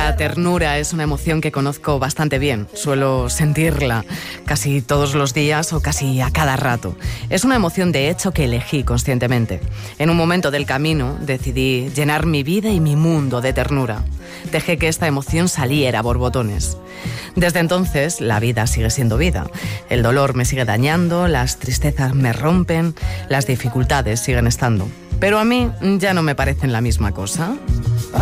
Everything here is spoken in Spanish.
La ternura es una emoción que conozco bastante bien. Suelo sentirla casi todos los días o casi a cada rato. Es una emoción, de hecho, que elegí conscientemente. En un momento del camino decidí llenar mi vida y mi mundo de ternura. Dejé que esta emoción saliera a borbotones. Desde entonces, la vida sigue siendo vida. El dolor me sigue dañando, las tristezas me rompen, las dificultades siguen estando. Pero a mí ya no me parecen la misma cosa.